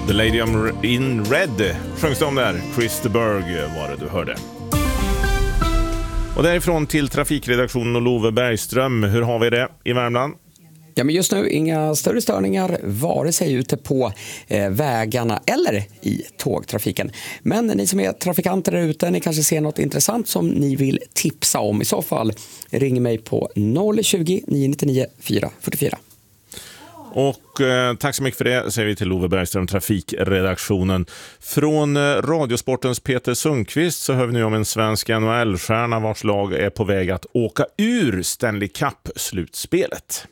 The Lady in Red sjöngs de där. Chris de Burgh var det du hörde. Och därifrån till trafikredaktionen och Love Bergström. Hur har vi det i Värmland? Ja, men just nu inga större störningar vare sig ute på vägarna eller i tågtrafiken. Men ni som är trafikanter där ute, ni kanske ser något intressant som ni vill tipsa om. I så fall ring mig på 020 999 444. Och tack så mycket för det, säger vi till Love Bergström, trafikredaktionen. Från Radiosportens Peter Sundqvist så hör vi nu om en svensk NHL-stjärna vars lag är på väg att åka ur Stanley Cup-slutspelet.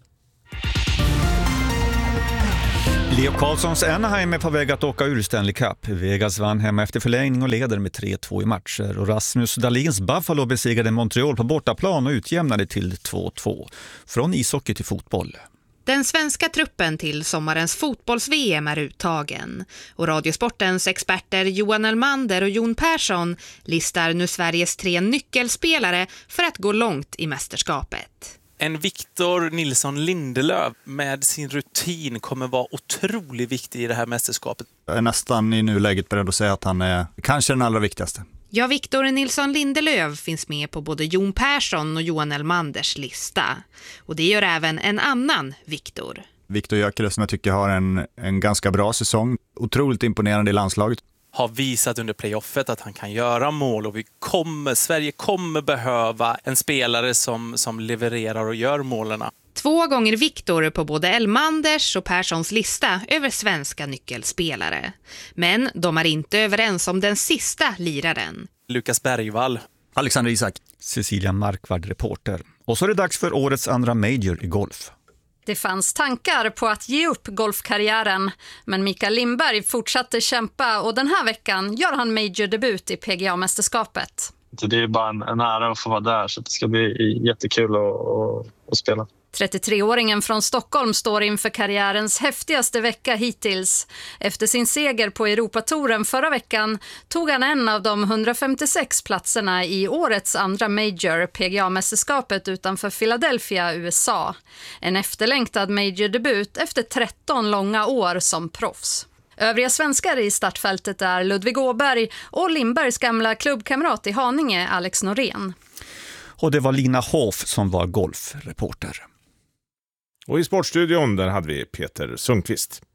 Leo Carlssons Anaheim är på väg att åka ur Stanley Cup. Vegas vann hemma efter förlängning och leder med 3-2 i matcher. Och Rasmus Dahlins Buffalo besegrade Montreal på bortaplan och utjämnade till 2-2. Från ishockey till fotboll. Den svenska truppen till sommarens fotbolls-VM är uttagen. Och Radiosportens experter Johan Elmander och Jon Persson listar nu Sveriges 3 nyckelspelare för att gå långt i mästerskapet. En Victor Nilsson Lindelöf med sin rutin kommer vara otroligt viktig i det här mästerskapet. Jag är nästan i nuläget beredd att säga att han är kanske den allra viktigaste. Ja, Victor Nilsson Lindelöf finns med på både Jon Persson och Johan Elmanders lista. Och det gör även en annan Victor. Victor Gyökeres, som jag tycker har en ganska bra säsong. Otroligt imponerande i landslaget. Har visat under playoffet att han kan göra mål och Sverige kommer behöva en spelare som levererar och gör målen. 2 gånger Victor på både Elmanders och Perssons lista över svenska nyckelspelare. Men de är inte överens om den sista liraren. Lukas Bergvall. Alexander Isak. Cecilia Markvard, reporter. Och så är det dags för årets andra major i golf. Det fanns tankar på att ge upp golfkarriären, men Mikael Lindberg fortsatte kämpa och den här veckan gör han major-debut i PGA-mästerskapet. Det är bara en ära att få vara där, så det ska bli jättekul att spela. 33-åringen från Stockholm står inför karriärens häftigaste vecka hittills. Efter sin seger på Europatouren förra veckan tog han en av de 156 platserna i årets andra major, PGA-mästerskapet utanför Philadelphia, USA. En efterlängtad major-debut efter 13 långa år som proffs. Övriga svenskar i startfältet är Ludvig Åberg och Lindbergs gamla klubbkamrat i Haninge, Alex Norén. Och det var Lina Hoff som var golfreporter. Och i sportstudion där hade vi Peter Sundqvist.